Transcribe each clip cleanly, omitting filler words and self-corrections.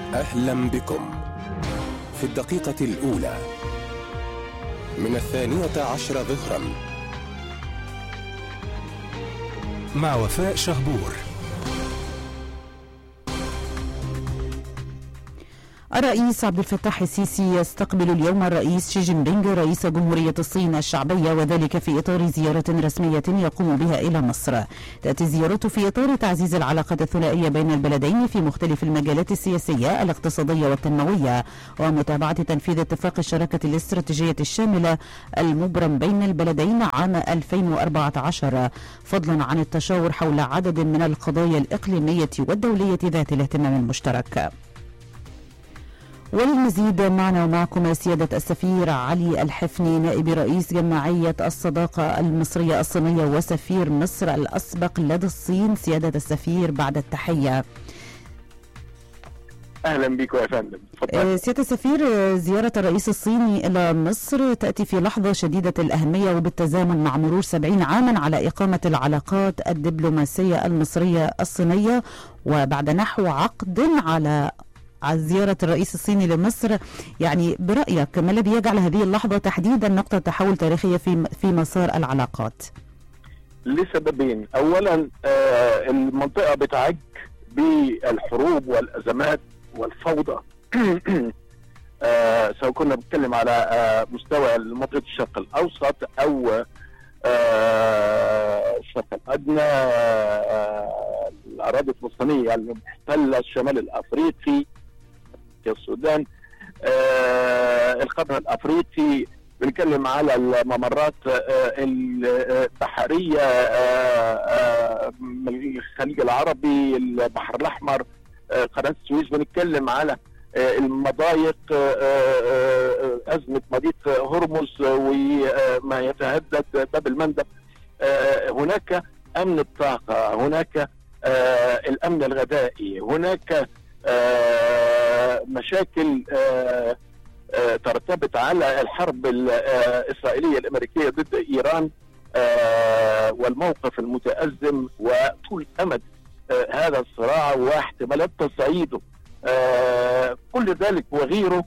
أهلا بكم في الدقيقة الأولى من 12 ظهرا مع وفاء شهبور. الرئيس عبد الفتاح السيسي يستقبل اليوم الرئيس شي جين بينغ رئيس جمهورية الصين الشعبية، وذلك في إطار زيارة رسمية يقوم بها إلى مصر. تأتي الزيارة في إطار تعزيز العلاقات الثنائية بين البلدين في مختلف المجالات السياسية الاقتصادية والتنموية، ومتابعة تنفيذ اتفاق الشراكة الاستراتيجية الشاملة المبرم بين البلدين عام 2014، فضلا عن التشاور حول عدد من القضايا الإقليمية والدولية ذات الاهتمام المشترك. وللمزيد معنا ومعكم سيادة السفير علي الحفني، نائب رئيس جمعية الصداقة المصرية الصينية وسفير مصر الأسبق لدى الصين. سيادة السفير بعد التحية. أهلا بك يا فندم. سيادة السفير، زيارة الرئيس الصيني إلى مصر تأتي في لحظة شديدة الأهمية وبالتزامن مع مرور 70 عاما على إقامة العلاقات الدبلوماسية المصرية الصينية، وبعد نحو عقد على زيارة الرئيس الصيني لمصر. يعني برأيك ما الذي يجعل هذه اللحظة تحديدا نقطة تحول تاريخية في مسار العلاقات؟ لسببين. أولا المنطقة بتعج بالحروب والأزمات والفوضى سواء كنا بنتكلم على مستوى منطقة الشرق الأوسط أو الشرق الأدنى، الأراضي الفلسطينية المحتلة، الشمال الأفريقي، السودان، القرن الأفريقي، بنتكلم على الممرات البحرية من الخليج العربي، البحر الأحمر، قناة السويس، بنتكلم على المضايق، أزمة مضيق هرمز وما يتهدد باب المندب. هناك أمن الطاقة، هناك الأمن الغذائي، هناك مشاكل ترتبط على الحرب الإسرائيلية الأمريكية ضد إيران والموقف المتأزم وطول أمد هذا الصراع واحتمالات تصعيده. كل ذلك وغيره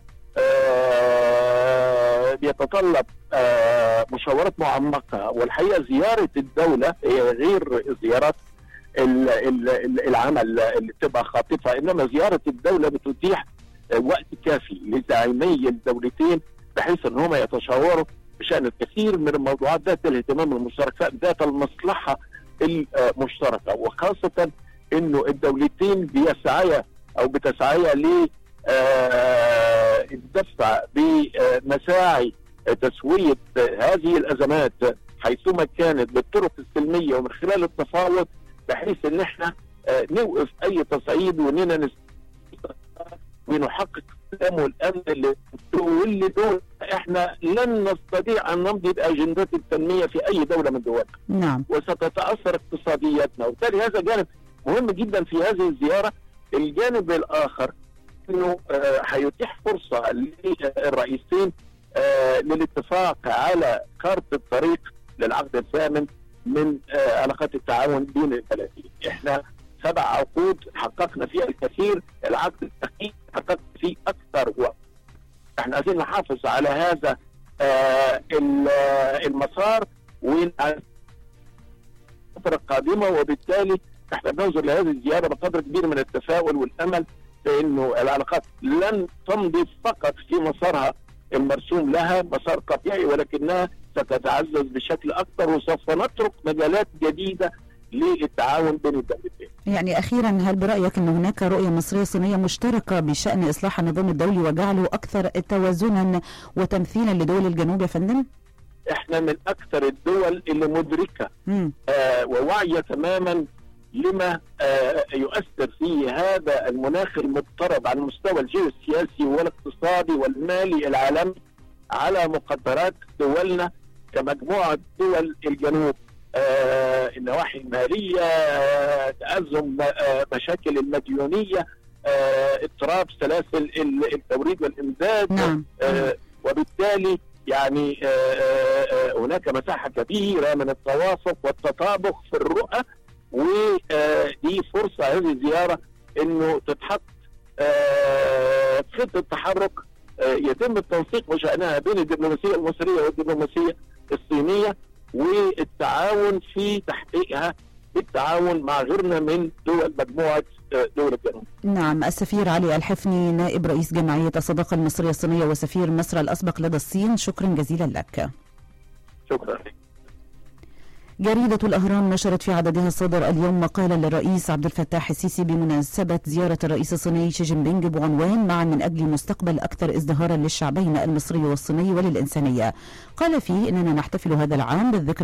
بيتطلب مشاورات معمقة، والحقيقة زيارة الدولة هي غير زيارات العمل اللي بتبقى خاطفة، إنما زيارة الدولة بتتيح وقت كافي لزعيمي الدولتين بحيث ان هم يتشاوروا بشأن الكثير من الموضوعات ذات الاهتمام المشترك، ذات المصلحة المشتركة، وخاصة انه الدولتين بيسعيا او بتسعيا للدفع بمساعي تسوية هذه الازمات حيثما كانت بالطرق السلمية ومن خلال التفاوض، بحيث ان احنا نوقف اي تصعيد واننا ونحقق السلام والامن اللي دول احنا لن نستطيع ان نمضي باجندات التنميه في اي دوله من دولنا. نعم. وستتاثر اقتصادياتنا، وبالتالي هذا جانب مهم جدا في هذه الزياره. الجانب الاخر انه هيتيح فرصه للرئيسين للاتفاق على خارطه الطريق للعقد الثامن من علاقات التعاون بين البلدين. احنا 7 عقود حققنا فيها الكثير، العقد الأخير حققنا فيه أكثر وقت. احنا عايزين نحافظ على هذا المسار والفترة القادمة، وبالتالي احنا بننظر لهذه الزيارة بقدر كبير من التفاؤل والأمل بأنه العلاقات لن تمضي فقط في مسارها المرسوم لها مسار طبيعي، ولكنها ستتعزز بشكل أكثر، وسوف نترك مجالات جديدة للتعاون بين الدولتين. يعني أخيرا، هل برأيك أن هناك رؤية مصرية صينية مشتركة بشأن إصلاح النظام الدولي وجعله أكثر توازنا وتمثيلا لدول الجنوب يا فندم؟ احنا من أكثر الدول اللي مدركة وواعية تماما لما يؤثر في هذا المناخ المضطرب على المستوى الجيوسياسي والاقتصادي والمالي العالمي على مقدرات دولنا كمجموعة دول الجنوب. النواحي المالية، تأزم مشاكل المديونية، اضطراب سلاسل التوريد والإمداد. نعم. وبالتالي يعني هناك مساحة كبيرة من التوافق والتطابق في الرؤى، ودي فرصة هذه الزيارة انه تتحط خطة تحرك يتم التنسيق بشأنها بين الدبلوماسية المصرية والدبلوماسية الصينية، والتعاون في تحقيقها بالتعاون مع غيرنا من دول مجموعة دول الجنوب. نعم، السفير علي الحفني نائب رئيس جمعية الصداقة المصرية الصينية وسفير مصر الأسبق لدى الصين، شكرا جزيلا لك. شكرا. جريدة الأهرام نشرت في عددها الصادر اليوم مقالا للرئيس عبد الفتاح السيسي بمناسبة زيارة الرئيس الصيني شي جين بينغ بعنوان معا من أجل مستقبل أكثر ازدهارا للشعبين المصري والصيني وللإنسانية. قال فيه إننا نحتفل هذا العام بالذكرى